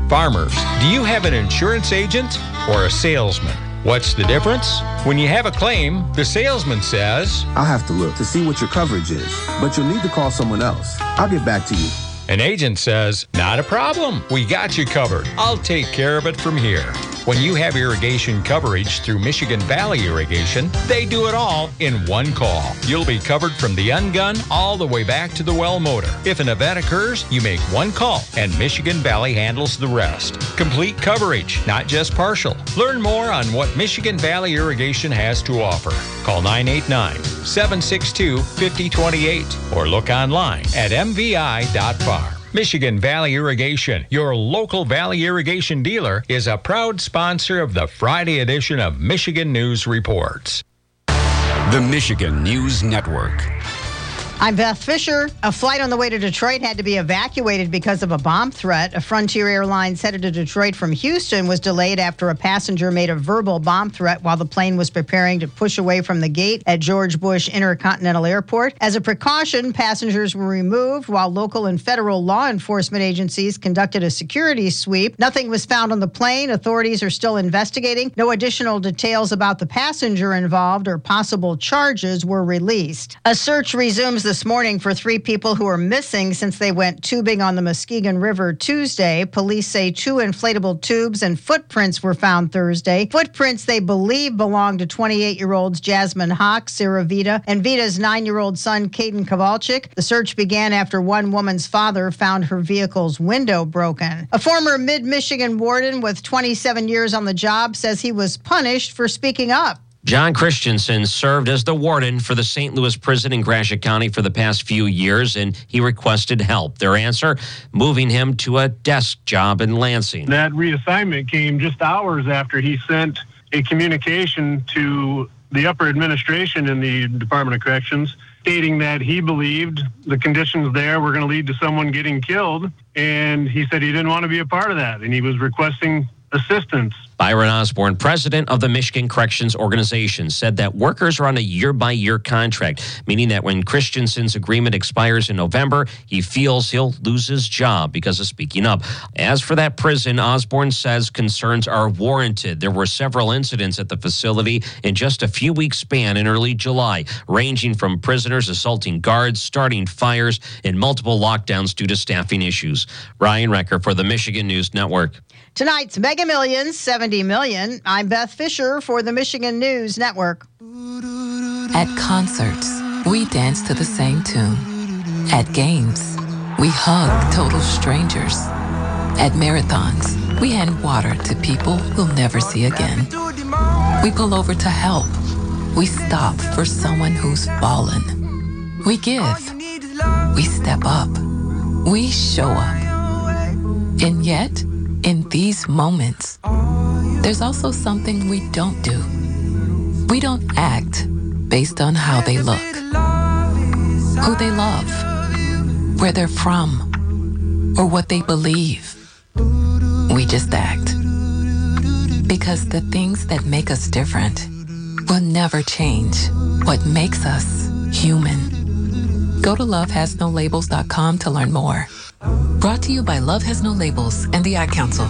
Farmers, do you have an insurance agent or a salesman? What's the difference? When you have a claim, the salesman says, I'll have to look to see what your coverage is, but you'll need to call someone else. I'll get back to you. An agent says, not a problem. We got you covered. I'll take care of it from here. When you have irrigation coverage through Michigan Valley Irrigation, they do it all in one call. You'll be covered from the ungun all the way back to the well motor. If an event occurs, you make one call, and Michigan Valley handles the rest. Complete coverage, not just partial. Learn more on what Michigan Valley Irrigation has to offer. Call 989-762-5028 or look online at mvi.farm. Michigan Valley Irrigation, your local Valley Irrigation dealer, is a proud sponsor of the Friday edition of Michigan News Reports. The Michigan News Network. I'm Beth Fisher. A flight on the way to Detroit had to be evacuated because of a bomb threat. A Frontier Airlines headed to Detroit from Houston was delayed after a passenger made a verbal bomb threat while the plane was preparing to push away from the gate at George Bush Intercontinental Airport. As a precaution, passengers were removed while local and federal law enforcement agencies conducted a security sweep. Nothing was found on the plane. Authorities are still investigating. No additional details about the passenger involved or possible charges were released. A search resumes this morning for 3 people who are missing since they went tubing on the Muskegon River Tuesday. Police say 2 inflatable tubes and footprints were found Thursday. Footprints they believe belong to 28-year-olds Jasmine Hawk, Sarah Vita, and Vita's 9-year-old son, Caden Kowalczyk. The search began after one woman's father found her vehicle's window broken. A former Mid-Michigan warden with 27 years on the job says he was punished for speaking up. John Christensen served as the warden for the St. Louis prison in Gratiot County for the past few years, and he requested help. Their answer, moving him to a desk job in Lansing. That reassignment came just hours after he sent a communication to the upper administration in the Department of Corrections stating that he believed the conditions there were going to lead to someone getting killed, and he said he didn't want to be a part of that, and he was requesting assistance. Byron Osborne, president of the Michigan Corrections Organization, said that workers are on a year-by-year contract, meaning that when Christensen's agreement expires in November, he feels he'll lose his job because of speaking up. As for that prison, Osborne says concerns are warranted. There were several incidents at the facility in just a few weeks span in early July, ranging from prisoners assaulting guards, starting fires, and multiple lockdowns due to staffing issues. Ryan Recker for the Michigan News Network. Tonight's Mega Millions, $70 million. I'm Beth Fisher for the Michigan News Network. At concerts, we dance to the same tune. At games, we hug total strangers. At marathons, we hand water to people we'll never see again. We pull over to help. We stop for someone who's fallen. We give. We step up. We show up. And yet, in these moments, there's also something we don't do. We don't act based on how they look, who they love, where they're from, or what they believe. We just act. Because the things that make us different will never change what makes us human. Go to lovehasnolabels.com to learn more. Brought to you by Love Has No Labels and the Ad Council.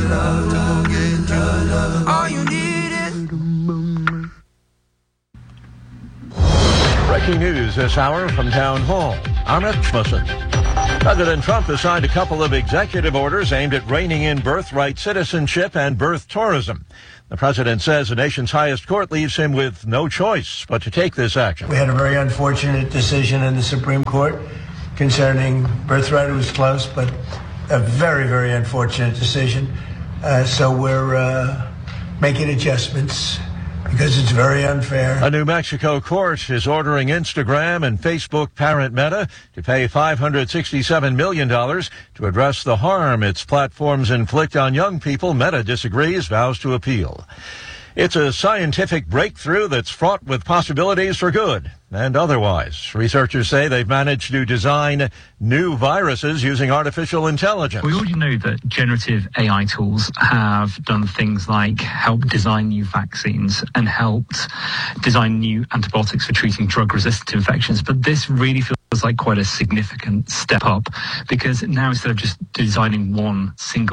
Breaking news this hour from Town Hall. Amit Musin. President Trump has signed a couple of executive orders aimed at reining in birthright citizenship and birth tourism. The president says the nation's highest court leaves him with no choice but to take this action. We had a very unfortunate decision in the Supreme Court concerning birthright. It was close, but a very, very unfortunate decision. So we're making adjustments because it's very unfair. A New Mexico court is ordering Instagram and Facebook parent Meta to pay $567 million to address the harm its platforms inflict on young people. Meta disagrees, vows to appeal. It's a scientific breakthrough that's fraught with possibilities for good and otherwise. Researchers say they've managed to design new viruses using artificial intelligence. We already know that generative AI tools have done things like help design new vaccines and helped design new antibiotics for treating drug-resistant infections. But this really feels like quite a significant step up, because now instead of just designing one single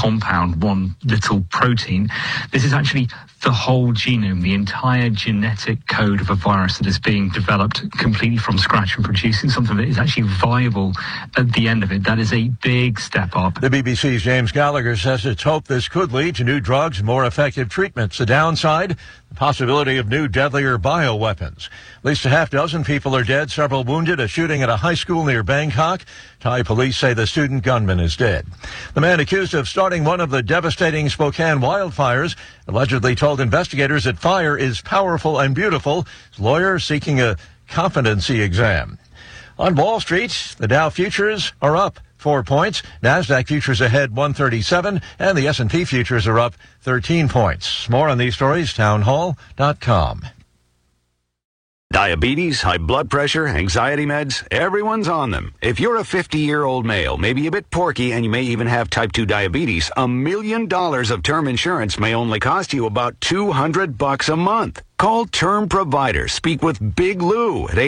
compound, one little protein. This is actually the whole genome, the entire genetic code of a virus that is being developed completely from scratch and producing something that is actually viable at the end of it. That is a big step up. The BBC's James Gallagher says it's hoped this could lead to new drugs and more effective treatments. The downside, the possibility of new deadlier bioweapons. At least a half dozen people are dead, several wounded. A shooting at a high school near Bangkok. Thai police say the student gunman is dead. The man accused of starting one of the devastating Spokane wildfires allegedly told investigators that fire is powerful and beautiful. His lawyer seeking a competency exam. On Wall Street, the Dow futures are up 4 points. NASDAQ futures ahead 137, and the S&P futures are up 13 points. More on these stories, townhall.com. Diabetes, high blood pressure, anxiety meds, everyone's on them. If you're a 50-year-old male, maybe a bit porky, and you may even have type 2 diabetes, $1 million of term insurance may only cost you about $200 a month. Call Term Provider. Speak with Big Lou at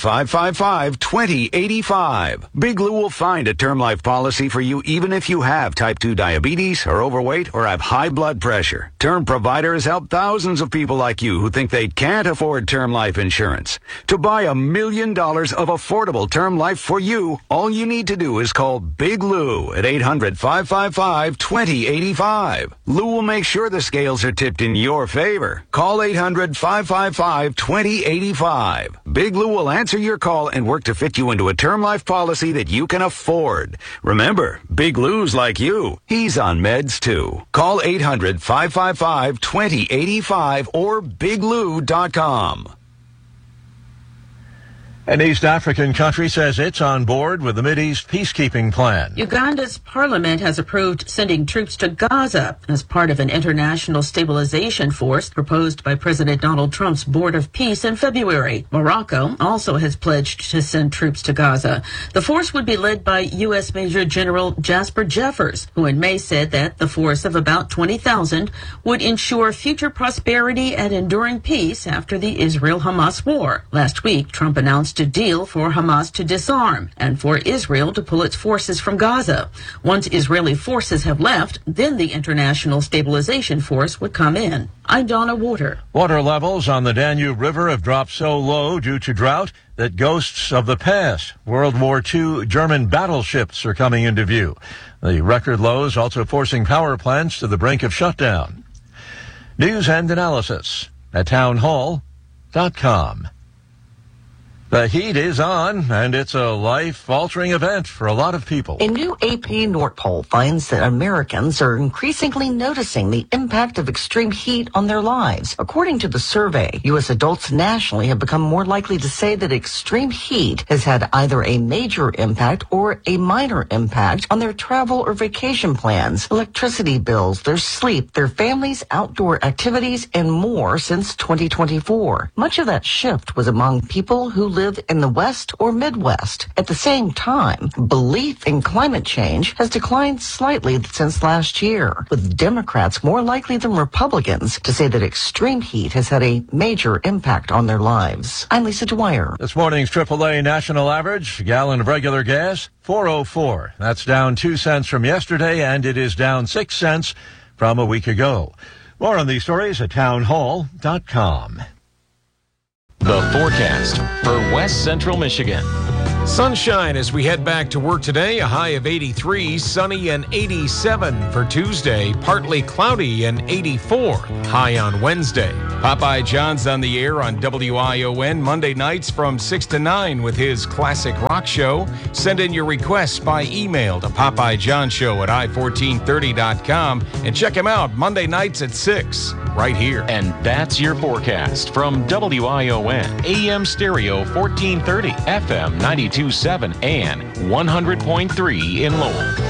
800-555-2085. Big Lou will find a term life policy for you even if you have type 2 diabetes, are overweight, or have high blood pressure. Term Provider has helped thousands of people like you who think they can't afford term life insurance. To buy $1 million of affordable term life for you, all you need to do is call Big Lou at 800-555-2085. Lou will make sure the scales are tipped in your favor. Call 800-555-2085. Big Lou will answer your call and work to fit you into a term life policy that you can afford. Remember, Big Lou's like you. He's on meds too. Call 800-555-2085 or biglou.com. An East African country says it's on board with the Mideast peacekeeping plan. Uganda's parliament has approved sending troops to Gaza as part of an international stabilization force proposed by President Donald Trump's Board of Peace in February. Morocco also has pledged to send troops to Gaza. The force would be led by U.S. Major General Jasper Jeffers, who in May said that the force of about 20,000 would ensure future prosperity and enduring peace after the Israel-Hamas war. Last week, Trump announced a deal for Hamas to disarm and for Israel to pull its forces from Gaza. Once Israeli forces have left, then the International Stabilization Force would come in. I'm Donna Water. Water levels on the Danube River have dropped so low due to drought that ghosts of the past, World War II German battleships, are coming into view. The record lows also forcing power plants to the brink of shutdown. News and analysis at townhall.com. The heat is on, and it's a life-altering event for a lot of people. A new AP North poll finds that Americans are increasingly noticing the impact of extreme heat on their lives. According to the survey, U.S. adults nationally have become more likely to say that extreme heat has had either a major impact or a minor impact on their travel or vacation plans, electricity bills, their sleep, their families' outdoor activities, and more since 2024. Much of that shift was among people who live in the West or Midwest. At the same time, belief in climate change has declined slightly since last year, with Democrats more likely than Republicans to say that extreme heat has had a major impact on their lives. I'm Lisa Dwyer. This morning's AAA national average, a gallon of regular gas, $4.04. That's down 2 cents from yesterday, and it is down 6 cents from a week ago. More on these stories at townhall.com. The forecast for West Central Michigan. Sunshine as we head back to work today, a high of 83, sunny and 87 for Tuesday, partly cloudy and 84, high on Wednesday. Popeye John's on the air on WION Monday nights from 6 to 9 with his classic rock show. Send in your requests by email to PopeyeJohnShow@i1430.com and check him out Monday nights at 6 right here. And that's your forecast from WION, AM stereo 1430, FM 92.7 and 100.3 in Lowell.